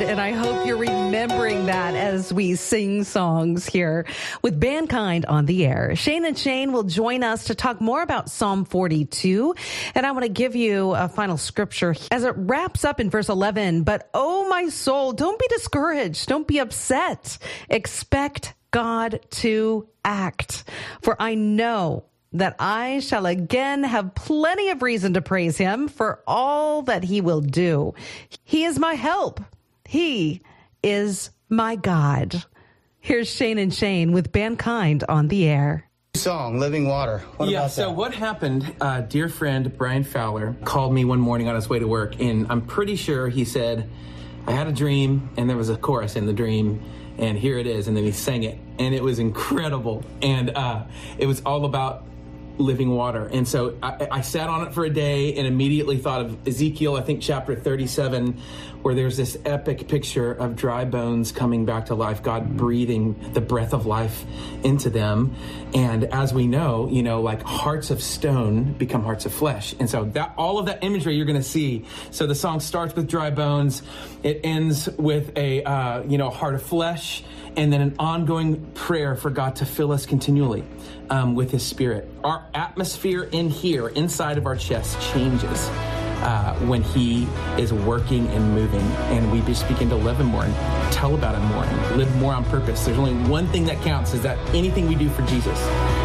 and I hope you're remembering that as we sing songs here with Mankind on the air. Shane and Shane will join us to talk more about Psalm 42, and I want to give you a final scripture as it wraps up in verse 11. But, oh, my soul, don't be discouraged. Don't be upset. Expect God to act, for I know that I shall again have plenty of reason to praise him for all that he will do. He is my help. He is my God. Here's Shane and Shane with Mankind on the air. Song, Living Water. What about that? What happened, dear friend Brian Fowler called me one morning on his way to work, and I'm pretty sure he said, I had a dream, and there was a chorus in the dream, and here it is, and then he sang it, and it was incredible, and it was all about living water. And so I sat on it for a day and immediately thought of Ezekiel, I think chapter 37, where there's this epic picture of dry bones coming back to life, God breathing the breath of life into them. And as we know, like hearts of stone become hearts of flesh. And so that all of that imagery you're going to see. So the song starts with dry bones. It ends with a, heart of flesh, and then an ongoing prayer for God to fill us continually with his spirit. Our atmosphere in here, inside of our chest, changes when he is working and moving, and we just begin to love him more and tell about him more and live more on purpose. There's only one thing that counts, is that anything we do for Jesus